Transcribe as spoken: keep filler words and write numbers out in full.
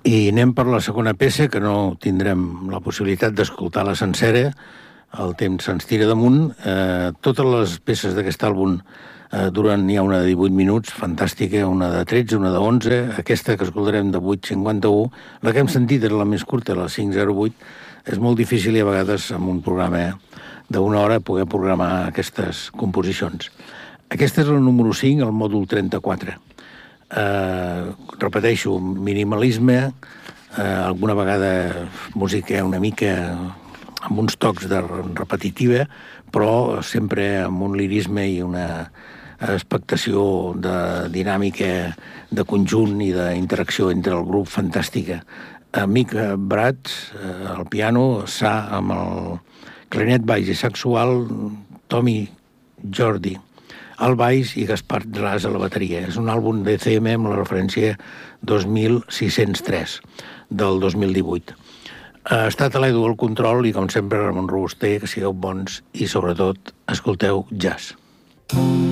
I anem per la segona peça, que no tindrem la possibilitat d'escoltar la sencera, el temps se'ns tira damunt. Eh, totes les peces d'aquest àlbum eh, duren, n'hi ha una de divuit minuts, fantàstica, una de tretze, una de onze, aquesta que escoltarem de vuit cinquanta-u, la que hem sentit és la més curta, la cinc zero vuit, és molt difícil i a vegades amb un programa d'una hora poder programar aquestes composicions. Aquesta és el número cinc, el mòdul trenta-quatre. Uh, repeteixo, minimalisme, uh, alguna vegada música una mica amb uns tocs de repetitiva, però sempre amb un lirisme i una expectació de dinàmica de conjunt i d'interacció entre el grup fantàstica. Mick Bratz uh, al piano, Sa amb el clarinet baix i saxual, Tommy Jordi al baix i Gaspar Ras a la bateria. És un àlbum de C M amb la referència dos mil sis-cents tres del dos mil divuit. Ha estat a l'Edu al control i, com sempre, Ramon Robuster, que sigueu bons i, sobretot, escolteu jazz.